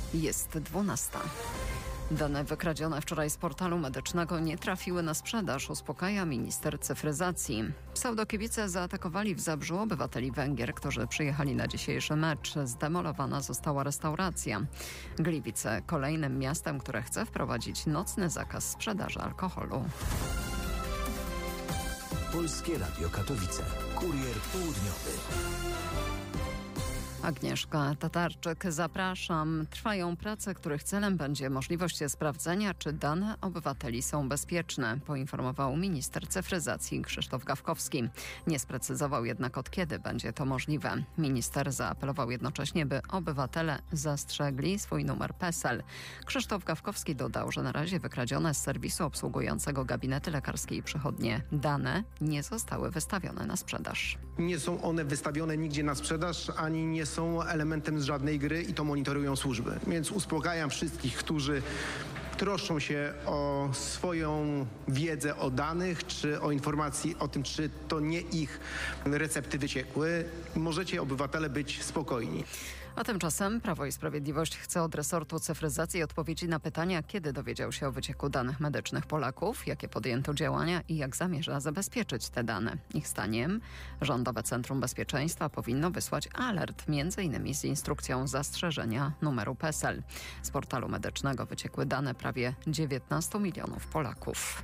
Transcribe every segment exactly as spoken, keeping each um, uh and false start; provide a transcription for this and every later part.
Jest dwunasta. Dane wykradzione wczoraj z portalu medycznego nie trafiły na sprzedaż, uspokaja minister cyfryzacji. Pseudokibice zaatakowali w Zabrzu obywateli Węgier, którzy przyjechali na dzisiejszy mecz. Zdemolowana została restauracja. Gliwice kolejnym miastem, które chce wprowadzić nocny zakaz sprzedaży alkoholu. Polskie Radio Katowice. Kurier południowy. Agnieszka Tatarczyk, zapraszam. Trwają prace, których celem będzie możliwość sprawdzenia, czy dane obywateli są bezpieczne, poinformował minister cyfryzacji Krzysztof Gawkowski. Nie sprecyzował jednak, od kiedy będzie to możliwe. Minister zaapelował jednocześnie, by obywatele zastrzegli swój numer PESEL. Krzysztof Gawkowski dodał, że na razie wykradzione z serwisu obsługującego gabinety lekarskie i przychodnie dane nie zostały wystawione na sprzedaż. Nie są one wystawione nigdzie na sprzedaż, ani nie są elementem z żadnej gry i to monitorują służby. Więc uspokajam wszystkich, którzy troszczą się o swoją wiedzę o danych, czy o informacji o tym, czy to nie ich recepty wyciekły. Możecie, obywatele, być spokojni. A tymczasem Prawo i Sprawiedliwość chce od resortu cyfryzacji odpowiedzi na pytania, kiedy dowiedział się o wycieku danych medycznych Polaków, jakie podjęto działania i jak zamierza zabezpieczyć te dane. Ich zdaniem Rządowe Centrum Bezpieczeństwa powinno wysłać alert, między innymi z instrukcją zastrzeżenia numeru PESEL. Z portalu medycznego wyciekły dane prawie dziewiętnastu milionów Polaków.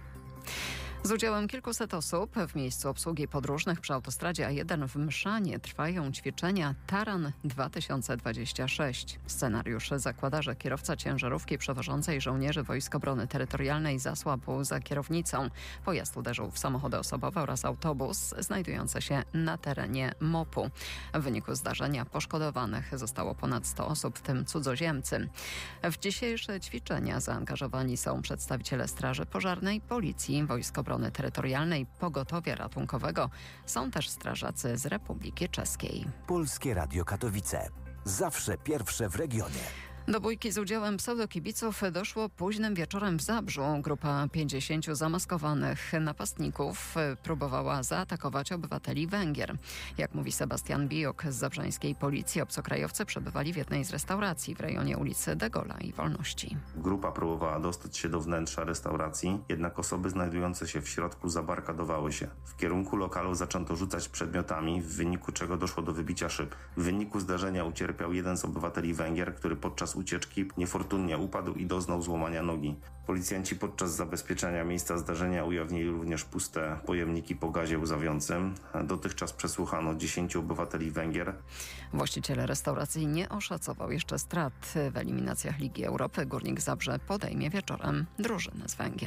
Z udziałem kilkuset osób w miejscu obsługi podróżnych przy autostradzie A jeden w Mszanie trwają ćwiczenia Taran dwa tysiące dwadzieścia sześć. Scenariusz zakłada, że kierowca ciężarówki przewożącej żołnierzy Wojsk Obrony Terytorialnej zasłabł za kierownicą. Pojazd uderzył w samochody osobowe oraz autobus znajdujący się na terenie mopu. W wyniku zdarzenia poszkodowanych zostało ponad sto osób, w tym cudzoziemcy. W dzisiejsze ćwiczenia zaangażowani są przedstawiciele Straży Pożarnej, Policji, Wojsk Obrony Terytorialnej, Pogotowia Ratunkowego. Są też strażacy z Republiki Czeskiej. Polskie Radio Katowice. Zawsze pierwsze w regionie. Do bójki z udziałem pseudokibiców doszło późnym wieczorem w Zabrzu. Grupa pięćdziesięciu zamaskowanych napastników próbowała zaatakować obywateli Węgier. Jak mówi Sebastian Bijok z zabrzańskiej policji, obcokrajowcy przebywali w jednej z restauracji w rejonie ulicy De Gaulle'a i Wolności. Grupa próbowała dostać się do wnętrza restauracji, jednak osoby znajdujące się w środku zabarkadowały się. W kierunku lokalu zaczęto rzucać przedmiotami, w wyniku czego doszło do wybicia szyb. W wyniku zdarzenia ucierpiał jeden z obywateli Węgier, który podczas ucieczki niefortunnie upadł i doznał złamania nogi. Policjanci podczas zabezpieczania miejsca zdarzenia ujawnili również puste pojemniki po gazie łzawiącym. Dotychczas przesłuchano dziesięciu obywateli Węgier. Właściciel restauracji nie oszacował jeszcze strat w eliminacjach Ligi Europy. Górnik Zabrze podejmie wieczorem drużynę z Węgier.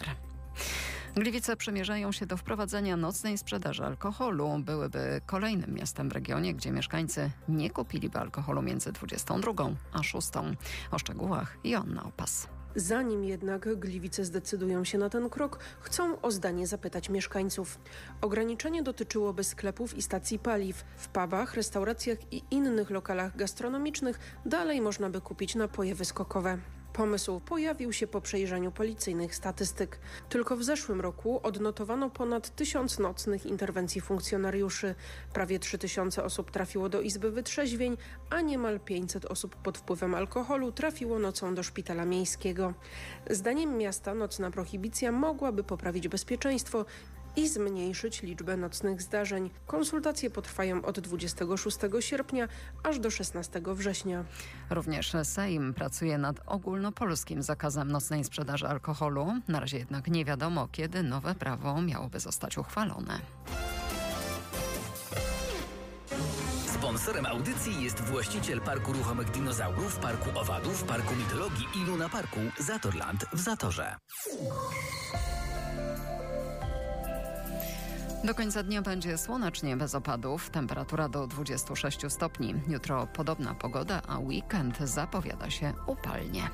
Gliwice przymierzają się do wprowadzenia nocnej sprzedaży alkoholu. Byłyby kolejnym miastem w regionie, gdzie mieszkańcy nie kupiliby alkoholu między dwudziestą drugą a szóstą. O szczegółach Joanna Opas. Zanim jednak Gliwice zdecydują się na ten krok, chcą o zdanie zapytać mieszkańców. Ograniczenie dotyczyłoby sklepów i stacji paliw. W pubach, restauracjach i innych lokalach gastronomicznych dalej można by kupić napoje wyskokowe. Pomysł pojawił się po przejrzeniu policyjnych statystyk. Tylko w zeszłym roku odnotowano ponad tysiąc nocnych interwencji funkcjonariuszy. Prawie trzy tysiące osób trafiło do Izby Wytrzeźwień, a niemal pięćset osób pod wpływem alkoholu trafiło nocą do szpitala miejskiego. Zdaniem miasta nocna prohibicja mogłaby poprawić bezpieczeństwo i zmniejszyć liczbę nocnych zdarzeń. Konsultacje potrwają od dwudziestego szóstego sierpnia aż do szesnastego września. Również Sejm pracuje nad ogólnopolskim zakazem nocnej sprzedaży alkoholu. Na razie jednak nie wiadomo, kiedy nowe prawo miałoby zostać uchwalone. Sponsorem audycji jest właściciel Parku Ruchomych Dinozaurów, Parku Owadów, Parku Mitologii i Luna Parku Zatorland w Zatorze. Do końca dnia będzie słonecznie, bez opadów. Temperatura do dwudziestu sześciu stopni. Jutro podobna pogoda, a weekend zapowiada się upalnie.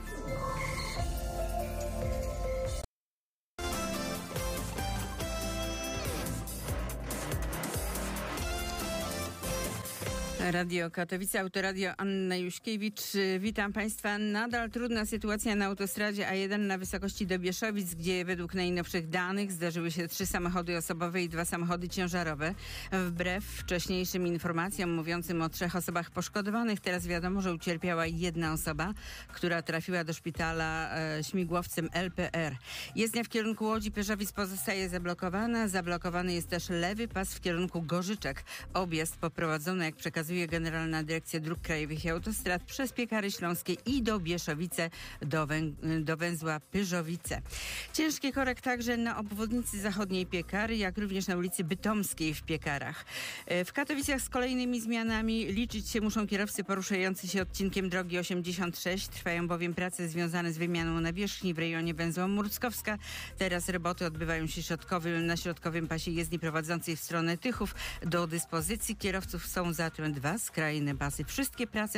Radio Katowice, Autoradio, Anna Juśkiewicz. Witam Państwa. Nadal trudna sytuacja na autostradzie A jeden na wysokości do Bieszowic, gdzie według najnowszych danych zdarzyły się trzy samochody osobowe i dwa samochody ciężarowe. Wbrew wcześniejszym informacjom mówiącym o trzech osobach poszkodowanych, teraz wiadomo, że ucierpiała jedna osoba, która trafiła do szpitala e, śmigłowcem L P R. Jezdnia w kierunku Łodzi Pyrzowic pozostaje zablokowana. Zablokowany jest też lewy pas w kierunku Gorzyczek. Objazd poprowadzono, jak przekazuje Generalna Dyrekcja Dróg Krajowych i Autostrad, przez Piekary Śląskie i do Bieszowice, do, wę- do węzła Pyrzowice. Ciężki korek także na obwodnicy zachodniej Piekary, jak również na ulicy Bytomskiej w Piekarach. W Katowicach z kolejnymi zmianami liczyć się muszą kierowcy poruszający się odcinkiem drogi osiemdziesiąt sześć. Trwają bowiem prace związane z wymianą nawierzchni w rejonie węzła Murckowska. Teraz roboty odbywają się środkowym, na środkowym pasie jezdni prowadzącej w stronę Tychów. Do dyspozycji kierowców są zatem dwa skrajne pasy. Wszystkie prace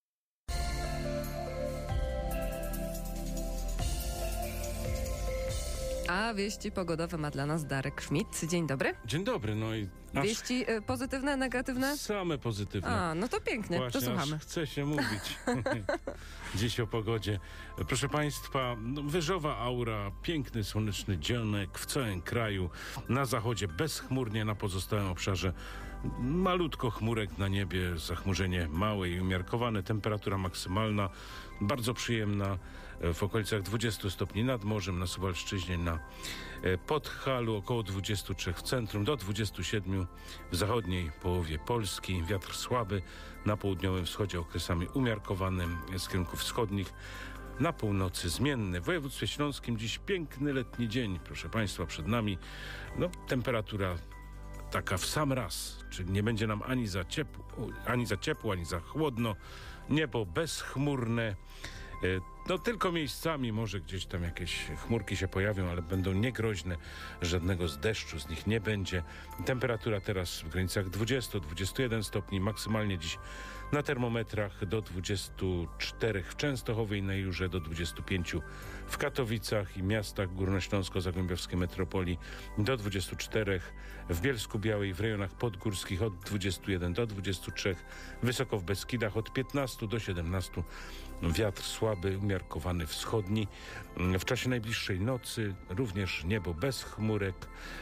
A wieści pogodowe ma dla nas Darek Schmidt. Dzień dobry. Dzień dobry, no i... Aż Wieści y, pozytywne, negatywne? same pozytywne. A, no to pięknie, Właśnie, to słuchamy. Aż chce się mówić dziś o pogodzie. Proszę Państwa, no, wyżowa aura, piękny, słoneczny dzionek w całym kraju. Na zachodzie bezchmurnie, na pozostałym obszarze malutko chmurek na niebie, zachmurzenie małe i umiarkowane. Temperatura maksymalna bardzo przyjemna w okolicach dwudziestu stopni nad morzem, na Suwalszczyźnie, na Podhalu, około dwudziestu trzech w centrum, do dwudziestu siedmiu w zachodniej połowie Polski. Wiatr słaby, na południowym wschodzie okresami umiarkowanym, z kierunków wschodnich. Na północy zmienny. W województwie śląskim dziś piękny letni dzień, proszę Państwa, przed nami. No, temperatura taka w sam raz, czyli nie będzie nam ani za ciepło, ani za ciepło, ani za chłodno. Niebo bezchmurne. No tylko miejscami może gdzieś tam jakieś chmurki się pojawią, ale będą niegroźne. Żadnego z deszczu z nich nie będzie. Temperatura teraz w granicach dwudziestu do dwudziestu jeden stopni. Maksymalnie dziś na termometrach do dwudziestu czterech w Częstochowie i na Jurze, do dwudziestu pięciu w Katowicach i miastach górnośląsko-zagłębiowskiej metropolii, do dwudziestu czterech w Bielsku-Białej, w rejonach podgórskich od dwudziestu jeden do dwudziestu trzech, wysoko w Beskidach od piętnastu do siedemnastu. Wiatr słaby, umiarkowany wschodni. W czasie najbliższej nocy również niebo bez chmurek.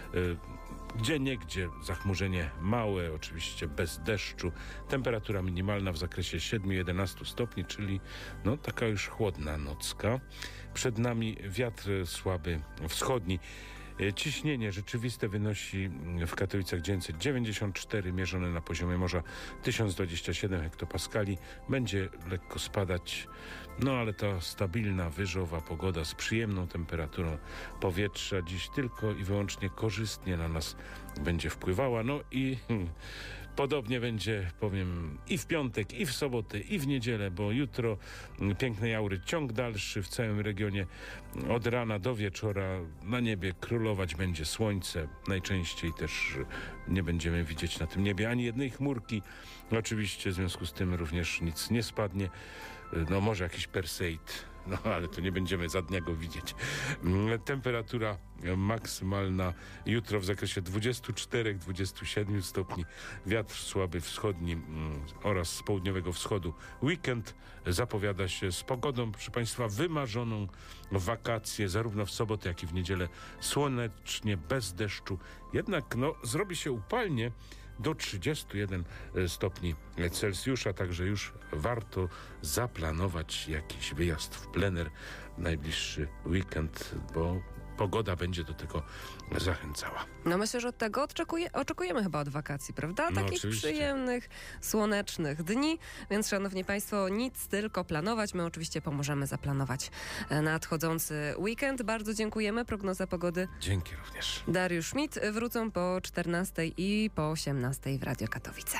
Gdzie niegdzie zachmurzenie małe, oczywiście bez deszczu. Temperatura minimalna w zakresie siedmiu do jedenastu stopni, czyli no taka już chłodna nocka. Przed nami wiatr słaby wschodni. Ciśnienie rzeczywiste wynosi w Katowicach dziewięćset dziewięćdziesiąt cztery, mierzone na poziomie morza tysiąc dwadzieścia siedem hektopaskali. Będzie lekko spadać, no ale ta stabilna, wyżowa pogoda z przyjemną temperaturą powietrza dziś tylko i wyłącznie korzystnie na nas będzie wpływała. No i hmm, podobnie będzie, powiem, i w piątek, i w sobotę, i w niedzielę, bo jutro pięknej aury ciąg dalszy w całym regionie. Od rana do wieczora na niebie królować będzie słońce. Najczęściej też nie będziemy widzieć na tym niebie ani jednej chmurki. Oczywiście w związku z tym również nic nie spadnie. No może jakiś Perseid, no ale to nie będziemy za dnia go widzieć. Temperatura maksymalna jutro w zakresie dwudziestu czterech do dwudziestu siedmiu stopni. Wiatr słaby wschodni mm, oraz z południowego wschodu. Weekend zapowiada się z pogodą, proszę Państwa, wymarzoną. Wakacje zarówno w sobotę, jak i w niedzielę słonecznie, bez deszczu. Jednak no, zrobi się upalnie do trzydziestu jeden stopni Celsjusza, także już warto zaplanować jakiś wyjazd w plener najbliższy weekend, bo pogoda będzie do tego zachęcała. No myślę, że od tego oczekuje, oczekujemy chyba od wakacji, prawda? No, Takich oczywiście. przyjemnych, słonecznych dni, więc szanowni Państwo, nic, tylko planować. My oczywiście pomożemy zaplanować nadchodzący weekend. Bardzo dziękujemy. Prognoza pogody. Dzięki również. Dariusz Schmidt. Wrócą po czternastej i po osiemnastej w Radio Katowice.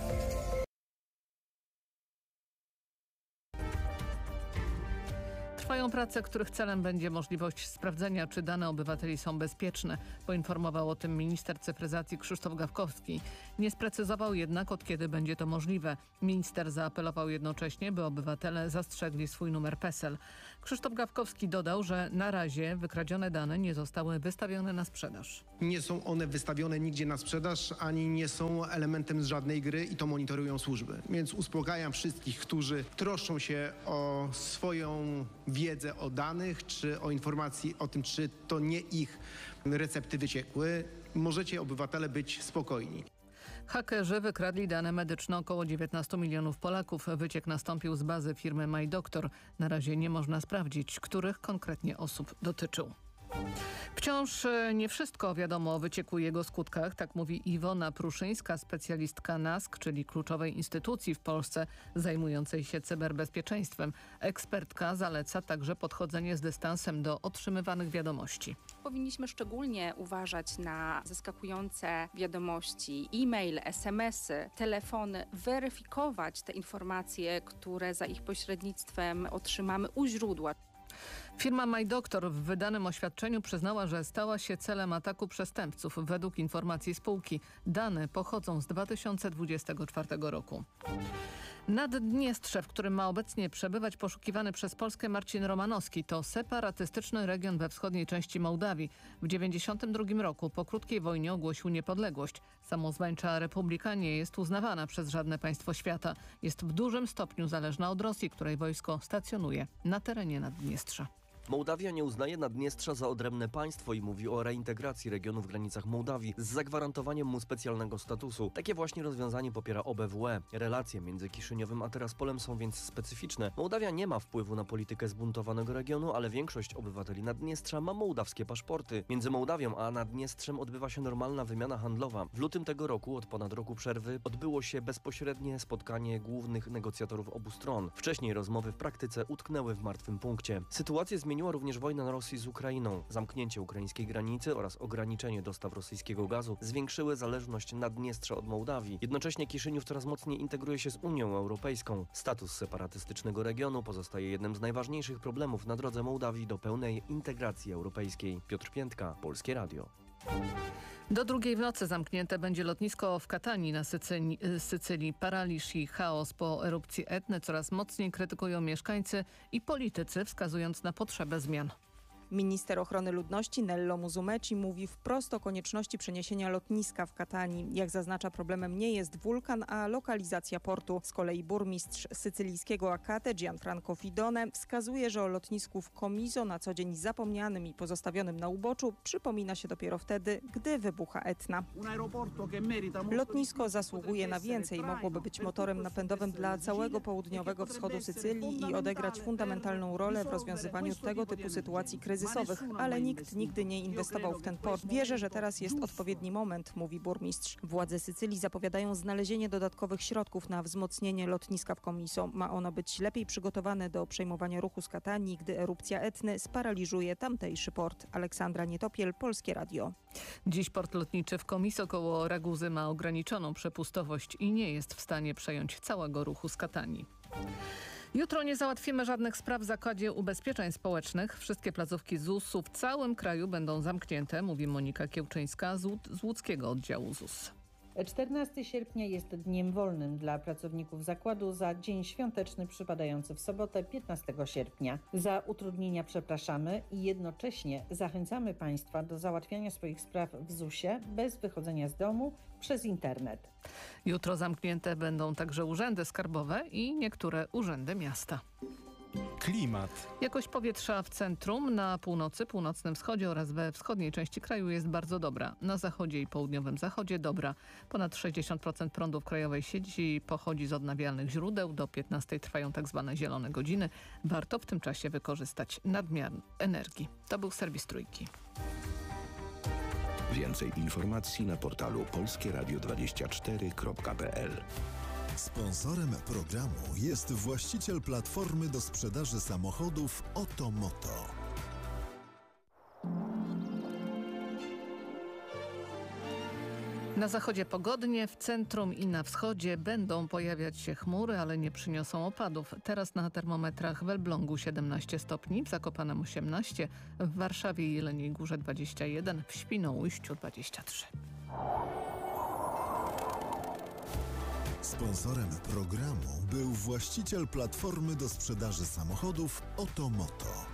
Trwają Trwają prace, których celem będzie możliwość sprawdzenia, czy dane obywateli są bezpieczne. Poinformował o tym minister cyfryzacji Krzysztof Gawkowski. Nie sprecyzował jednak, od kiedy będzie to możliwe. Minister zaapelował jednocześnie, by obywatele zastrzegli swój numer PESEL. Krzysztof Gawkowski dodał, że na razie wykradzione dane nie zostały wystawione na sprzedaż. Nie są one wystawione nigdzie na sprzedaż, ani nie są elementem z żadnej gry i to monitorują służby. Więc uspokajam wszystkich, którzy troszczą się o swoją wiedzę o danych, czy o informacji o tym, czy to nie ich recepty wyciekły. Możecie, obywatele, być spokojni. Hakerzy wykradli dane medyczne około dziewiętnastu milionów Polaków. Wyciek nastąpił z bazy firmy MyDoctor. Na razie nie można sprawdzić, których konkretnie osób dotyczył. Wciąż nie wszystko wiadomo o wycieku i jego skutkach, tak mówi Iwona Pruszyńska, specjalistka N A S K, czyli kluczowej instytucji w Polsce zajmującej się cyberbezpieczeństwem. Ekspertka zaleca także podchodzenie z dystansem do otrzymywanych wiadomości. Powinniśmy szczególnie uważać na zaskakujące wiadomości, e-mail, es em esy, telefony, weryfikować te informacje, które za ich pośrednictwem otrzymamy u źródła. Firma MyDoctor w wydanym oświadczeniu przyznała, że stała się celem ataku przestępców. Według informacji spółki dane pochodzą z dwa tysiące dwudziestego czwartego roku. Naddniestrze, w którym ma obecnie przebywać poszukiwany przez Polskę Marcin Romanowski, to separatystyczny region we wschodniej części Mołdawii. W tysiąc dziewięćset dziewięćdziesiątym drugim roku po krótkiej wojnie ogłosił niepodległość. Samozwańcza republika nie jest uznawana przez żadne państwo świata. Jest w dużym stopniu zależna od Rosji, której wojsko stacjonuje na terenie Naddniestrza. Mołdawia nie uznaje Naddniestrza za odrębne państwo i mówi o reintegracji regionu w granicach Mołdawii z zagwarantowaniem mu specjalnego statusu. Takie właśnie rozwiązanie popiera O B W E. Relacje między Kiszyniowem a Tiraspolem są więc specyficzne. Mołdawia nie ma wpływu na politykę zbuntowanego regionu, ale większość obywateli Naddniestrza ma mołdawskie paszporty. Między Mołdawią a Naddniestrzem odbywa się normalna wymiana handlowa. W lutym tego roku, od ponad roku przerwy, odbyło się bezpośrednie spotkanie głównych negocjatorów obu stron. Wcześniej rozmowy w praktyce utknęły w martwym punkcie. Sytuację zmieniła również wojna Rosji z Ukrainą. Zamknięcie ukraińskiej granicy oraz ograniczenie dostaw rosyjskiego gazu zwiększyły zależność Naddniestrza od Mołdawii. Jednocześnie Kiszyniów coraz mocniej integruje się z Unią Europejską. Status separatystycznego regionu pozostaje jednym z najważniejszych problemów na drodze Mołdawii do pełnej integracji europejskiej. Piotr Piętka, Polskie Radio. Do drugiej w nocy zamknięte będzie lotnisko w Katanii na Sycylii. Sycylii. Paraliż i chaos po erupcji Etny coraz mocniej krytykują mieszkańcy i politycy, wskazując na potrzebę zmian. Minister ochrony ludności Nello Musumeci mówi wprost o konieczności przeniesienia lotniska w Katanii. Jak zaznacza, problemem nie jest wulkan, a lokalizacja portu. Z kolei burmistrz sycylijskiego Akate Gianfranco Fidone wskazuje, że o lotnisku w Comiso, na co dzień zapomnianym i pozostawionym na uboczu, przypomina się dopiero wtedy, gdy wybucha Etna. Lotnisko zasługuje na więcej. Mogłoby być motorem napędowym dla całego południowego wschodu Sycylii i odegrać fundamentalną rolę w rozwiązywaniu tego typu sytuacji kryzysowych. Ale nikt nigdy nie inwestował w ten port. Wierzę, że teraz jest odpowiedni moment, mówi burmistrz. Władze Sycylii zapowiadają znalezienie dodatkowych środków na wzmocnienie lotniska w Comiso. Ma ono być lepiej przygotowane do przejmowania ruchu z Katanii, gdy erupcja Etny sparaliżuje tamtejszy port. Aleksandra Nietopiel, Polskie Radio. Dziś port lotniczy w Comiso koło Raguzy ma ograniczoną przepustowość i nie jest w stanie przejąć całego ruchu z Katanii. Jutro nie załatwimy żadnych spraw w Zakładzie Ubezpieczeń Społecznych. Wszystkie placówki Z U S-u w całym kraju będą zamknięte, mówi Monika Kiełczyńska z, Łód- z łódzkiego oddziału Z U S. czternastego sierpnia jest dniem wolnym dla pracowników zakładu za dzień świąteczny przypadający w sobotę piętnastego sierpnia. Za utrudnienia przepraszamy i jednocześnie zachęcamy Państwa do załatwiania swoich spraw w Z U S-ie bez wychodzenia z domu przez internet. Jutro zamknięte będą także urzędy skarbowe i niektóre urzędy miasta. Klimat. Jakość powietrza w centrum, na północy, północnym wschodzie oraz we wschodniej części kraju jest bardzo dobra. Na zachodzie i południowym zachodzie dobra. Ponad sześćdziesiąt procent prądu w krajowej sieci pochodzi z odnawialnych źródeł. Do piętnastej trwają tak zwane zielone godziny. Warto w tym czasie wykorzystać nadmiar energii. To był serwis Trójki. Więcej informacji na portalu polskie radio dwadzieścia cztery kropka p l. Sponsorem programu jest właściciel platformy do sprzedaży samochodów Otomoto. Na zachodzie pogodnie, w centrum i na wschodzie będą pojawiać się chmury, ale nie przyniosą opadów. Teraz na termometrach w Elblągu siedemnaście stopni, w Zakopanem osiemnaście, w Warszawie i Jeleniej Górze dwadzieścia jeden, w Świnoujściu dwadzieścia trzy. Sponsorem programu był właściciel platformy do sprzedaży samochodów Otomoto.